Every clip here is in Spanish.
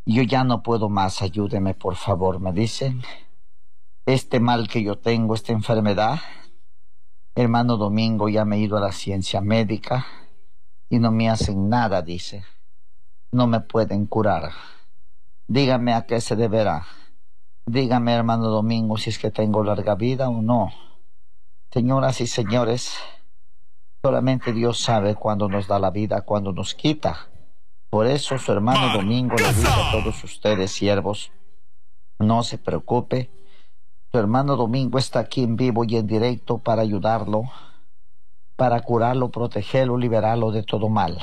Yo ya no puedo más, ayúdeme por favor, me dicen. Este mal que yo tengo, esta enfermedad, hermano Domingo, ya me he ido a la ciencia médica y no me hacen nada, dice. No me pueden curar. Dígame a qué se deberá. Dígame, hermano Domingo, si es que tengo larga vida o no. Señoras y señores, solamente Dios sabe cuándo nos da la vida, cuándo nos quita. Por eso su hermano Domingo le dice a todos ustedes, siervos, no se preocupe. Su hermano Domingo está aquí en vivo y en directo para ayudarlo, para curarlo, protegerlo, liberarlo de todo mal.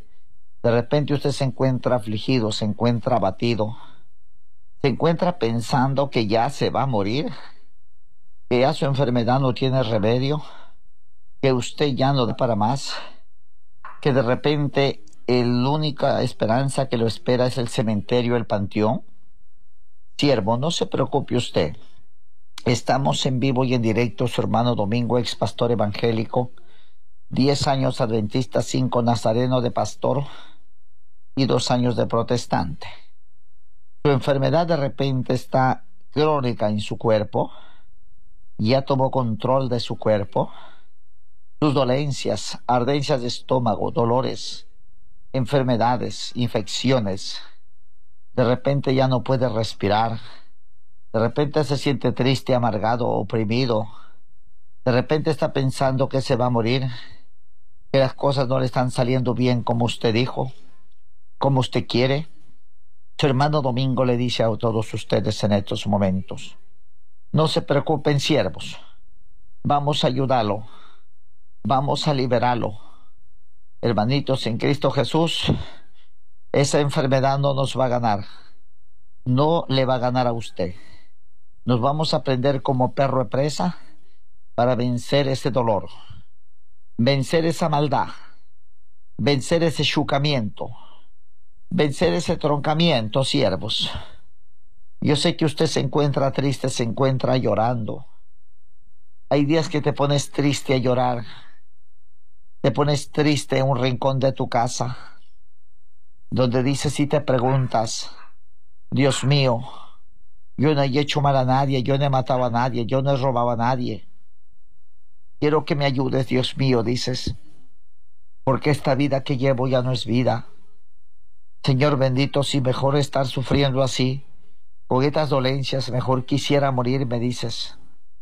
De repente usted se encuentra afligido, se encuentra abatido, se encuentra pensando que ya se va a morir, que ya su enfermedad no tiene remedio, que usted ya no da para más, que de repente la única esperanza que lo espera es el cementerio, el panteón. Siervo, no se preocupe usted. Estamos en vivo y en directo, su hermano Domingo, ex pastor evangélico, 10 años adventista, 5 nazareno de pastor y 2 años de protestante. Su enfermedad de repente está crónica en su cuerpo, ya tomó control de su cuerpo. Sus dolencias, ardencias de estómago, dolores, enfermedades, infecciones. De repente ya no puede respirar. De repente se siente triste, amargado, oprimido. De repente está pensando que se va a morir, que las cosas no le están saliendo bien como usted dijo, como usted quiere. Su hermano Domingo le dice a todos ustedes en estos momentos, no se preocupen, siervos, vamos a ayudarlo, vamos a liberarlo. Hermanitos, en Cristo Jesús, esa enfermedad no nos va a ganar, no le va a ganar a usted. Nos vamos a prender como perro de presa para vencer ese dolor, vencer esa maldad, vencer ese chucamiento, vencer ese troncamiento, siervos. Yo sé que usted se encuentra triste, se encuentra llorando. Hay días que te pones triste a llorar. Te pones triste en un rincón de tu casa, donde dices y te preguntas, Dios mío, yo no he hecho mal a nadie, yo no he matado a nadie, yo no he robado a nadie. Quiero que me ayudes, Dios mío, dices, porque esta vida que llevo ya no es vida. Señor bendito, si mejor estar sufriendo así, con estas dolencias, mejor quisiera morir, me dices.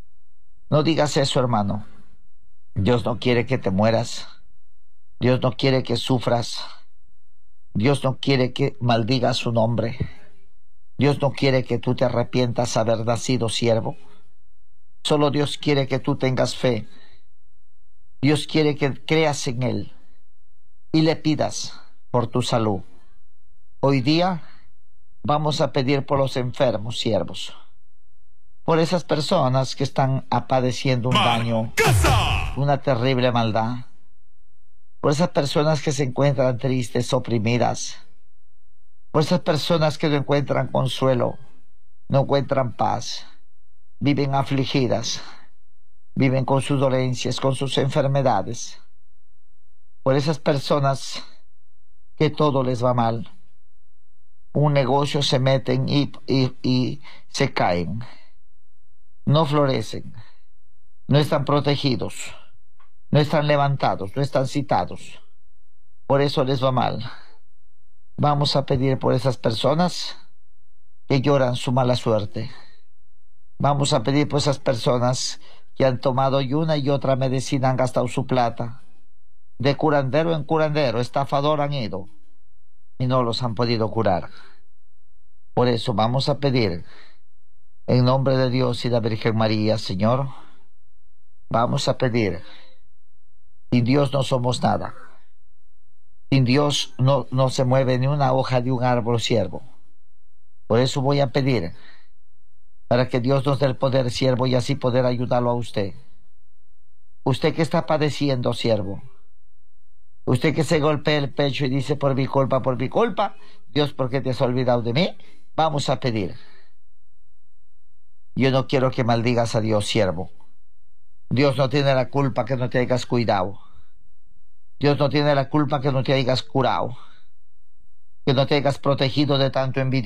No digas eso, hermano. Dios no quiere que te mueras. Dios no quiere que sufras. Dios no quiere que maldigas su nombre. Dios no quiere que tú te arrepientas haber nacido siervo. Solo Dios quiere que tú tengas fe. Dios quiere que creas en Él y le pidas por tu salud. Hoy día vamos a pedir por los enfermos, siervos, por esas personas que están padeciendo un daño, una terrible maldad, por esas personas que se encuentran tristes, oprimidas, por esas personas que no encuentran consuelo, no encuentran paz, viven afligidas, viven con sus dolencias, con sus enfermedades, por esas personas que todo les va mal. Un negocio se meten y se caen, no florecen, no están protegidos, no están levantados, no están citados, por eso les va mal. Vamos a pedir por esas personas que lloran su mala suerte. Vamos a pedir por esas personas que han tomado y una y otra medicina, han gastado su plata, de curandero en curandero, estafador han ido y no los han podido curar. Por eso vamos a pedir en nombre de Dios y la Virgen María, Señor, vamos a pedir. Sin Dios no somos nada. Sin Dios no se mueve ni una hoja de un árbol, siervo. Por eso voy a pedir para que Dios nos dé el poder, siervo, y así poder ayudarlo a usted. Usted que está padeciendo, siervo. Usted que se golpea el pecho y dice, por mi culpa, Dios, ¿por qué te has olvidado de mí? Vamos a pedir. Yo no quiero que maldigas a Dios, siervo. Dios no tiene la culpa que no te hayas cuidado. Dios no tiene la culpa que no te hayas curado, que no te hayas protegido de tanto envidia.